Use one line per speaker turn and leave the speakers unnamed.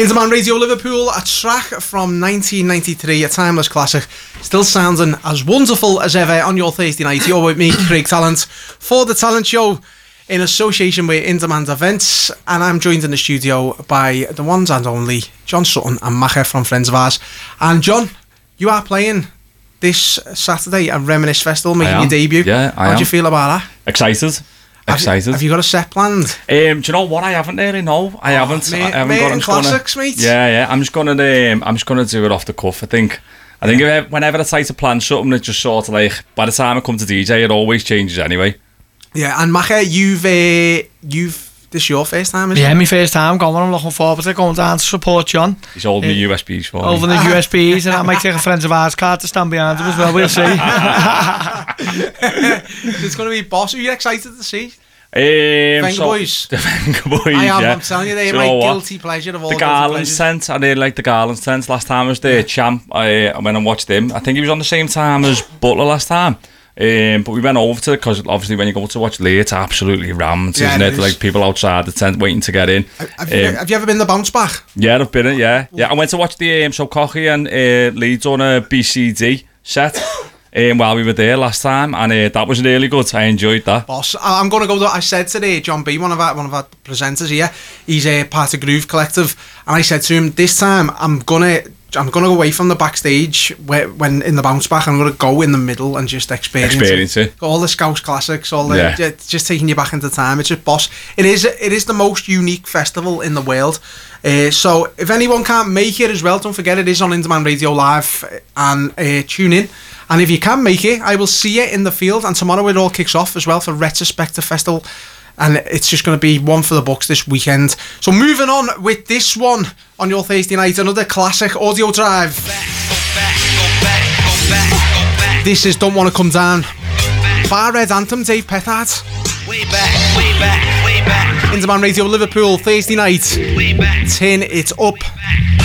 Interman Radio Liverpool, a track from 1993, a timeless classic, still sounding as wonderful as ever on your Thursday night. You're with me, Craig Talent, for the Talent Show in association with Interman Events, and I'm joined in the studio by the ones and only John Sutton and Macha from Friends of Ours. And John, you are playing this Saturday at Reminisce Festival, making your debut.
Yeah,
How do you feel about that?
Excited.
Have you got a set planned?
Do you know what? I haven't really. No, I haven't.
Mate,
I haven't
mate
got.
I'm classics,
gonna,
mate.
Yeah. I'm just gonna do it off the cuff. I think whenever I try to plan something, it just sort of like by the time I come to DJ, it always changes anyway.
Yeah, and Macha, you've this is your first time, isn't it?
Yeah, my first time going. I'm looking forward to going down to support John.
He's holding the USBs for
Over
me.
the USBs, and I might take a Friends of Ours card to stand behind him as well. We'll see.
It's going to be boss. Are you excited to see?
Venga
Boys.
The Venga Boys,
I am,
yeah.
I'm telling you, they're
Do
my
know what?
guilty pleasure of all
The Garland tent. I did like the Garland tent last time I was there. Champ, I went and watched him. I think he was on the same time as Butler last time. But we went over to it because obviously when you go to watch Lee, it's absolutely rammed, isn't it? Like people outside the tent waiting to get in.
Have you ever been the bounce back?
Yeah, I've been it. Yeah. I went to watch the so Cocky and Lee done a BCD set while we were there last time, and that was really good. I enjoyed that.
Boss, I'm going to go. I said today, John B, one of our presenters here, he's part of Groove Collective, and I said to him, this time I'm gonna go away from the backstage when in the bounce back. I'm going to go in the middle and just experience it. All the Scouse classics, all the just taking you back into time. It's just boss. It is the most unique festival in the world. So if anyone can't make it as well, don't forget it is on Interman Radio Live, and tune in. And if you can make it, I will see you in the field. And tomorrow it all kicks off as well for Retrospective Festival. And it's just going to be one for the books this weekend. So moving on with this one on your Thursday night, another classic, Audio Drive. Go back. This is Don't Wanna Come Down. Bar Red Anthem, Dave Pethard. Way back. Interman Radio Liverpool, Thursday night. Turn it up.